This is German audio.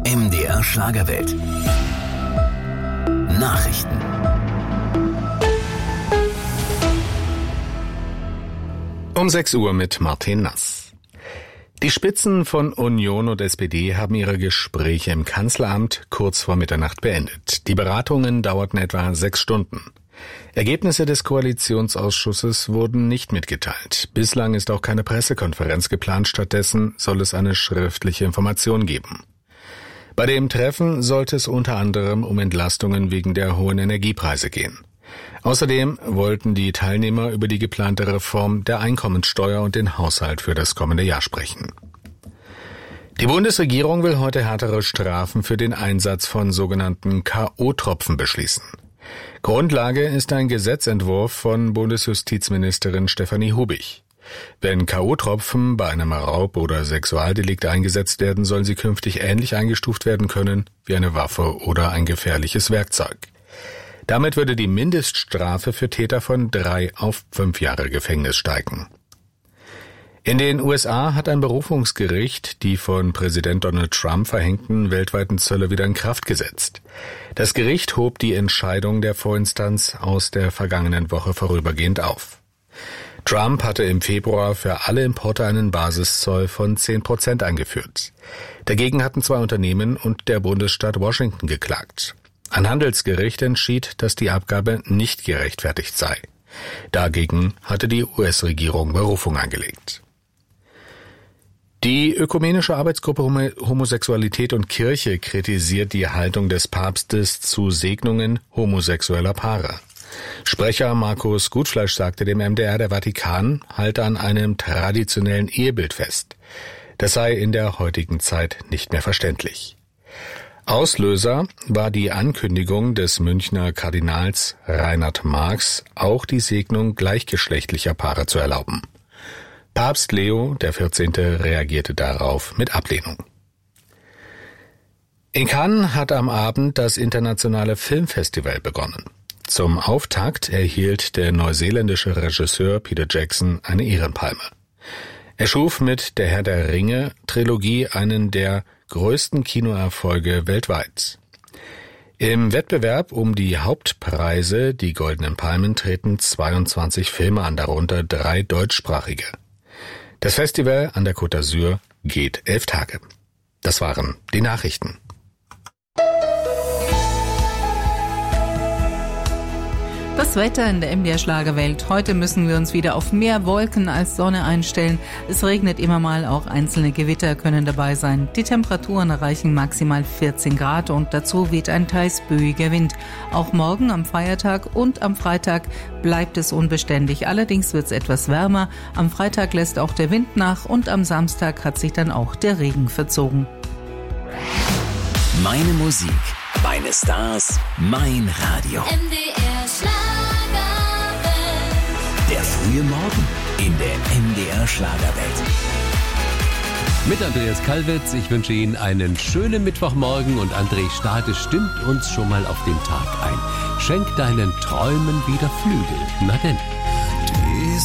MDR Schlagerwelt. Nachrichten. Um 6 Uhr mit Martin Nass. Die Spitzen von Union und SPD haben ihre Gespräche im Kanzleramt kurz vor Mitternacht beendet. Die Beratungen dauerten etwa 6 Stunden. Ergebnisse des Koalitionsausschusses wurden nicht mitgeteilt. Bislang ist auch keine Pressekonferenz geplant, stattdessen soll es eine schriftliche Information geben. Bei dem Treffen sollte es unter anderem um Entlastungen wegen der hohen Energiepreise gehen. Außerdem wollten die Teilnehmer über die geplante Reform der Einkommensteuer und den Haushalt für das kommende Jahr sprechen. Die Bundesregierung will heute härtere Strafen für den Einsatz von sogenannten K.O.-Tropfen beschließen. Grundlage ist ein Gesetzentwurf von Bundesjustizministerin Stefanie Hubig. Wenn K.O.-Tropfen bei einem Raub- oder Sexualdelikt eingesetzt werden, sollen sie künftig ähnlich eingestuft werden können wie eine Waffe oder ein gefährliches Werkzeug. Damit würde die Mindeststrafe für Täter von 3 auf 5 Jahre Gefängnis steigen. In den USA hat ein Berufungsgericht die von Präsident Donald Trump verhängten weltweiten Zölle wieder in Kraft gesetzt. Das Gericht hob die Entscheidung der Vorinstanz aus der vergangenen Woche vorübergehend auf. Trump hatte im Februar für alle Importe einen Basiszoll von 10% eingeführt. Dagegen hatten 2 Unternehmen und der Bundesstaat Washington geklagt. Ein Handelsgericht entschied, dass die Abgabe nicht gerechtfertigt sei. Dagegen hatte die US-Regierung Berufung eingelegt. Die Ökumenische Arbeitsgruppe Homosexualität und Kirche kritisiert die Haltung des Papstes zu Segnungen homosexueller Paare. Sprecher Markus Gutfleisch sagte dem MDR, der Vatikan halte an einem traditionellen Ehebild fest. Das sei in der heutigen Zeit nicht mehr verständlich. Auslöser war die Ankündigung des Münchner Kardinals Reinhard Marx, auch die Segnung gleichgeschlechtlicher Paare zu erlauben. Papst Leo XIV. Reagierte darauf mit Ablehnung. In Cannes hat am Abend das internationale Filmfestival begonnen. Zum Auftakt erhielt der neuseeländische Regisseur Peter Jackson eine Ehrenpalme. Er schuf mit Der Herr der Ringe-Trilogie einen der größten Kinoerfolge weltweit. Im Wettbewerb um die Hauptpreise, die Goldenen Palmen, treten 22 Filme an, darunter 3 deutschsprachige. Das Festival an der Côte d'Azur geht 11 Tage. Das waren die Nachrichten. Das Wetter in der MDR Schlagerwelt. Heute müssen wir uns wieder auf mehr Wolken als Sonne einstellen. Es regnet immer mal, auch einzelne Gewitter können dabei sein. Die Temperaturen erreichen maximal 14 Grad und dazu weht ein teils böiger Wind. Auch morgen am Feiertag und am Freitag bleibt es unbeständig. Allerdings wird es etwas wärmer. Am Freitag lässt auch der Wind nach und am Samstag hat sich dann auch der Regen verzogen. Meine Musik, meine Stars, mein Radio. MDR Schlagerwelt. Der frühe Morgen in der MDR Schlagerwelt. Mit Andreas Kalwitz, ich wünsche Ihnen einen schönen Mittwochmorgen und André Stade stimmt uns schon mal auf den Tag ein. Schenk deinen Träumen wieder Flügel, na denn.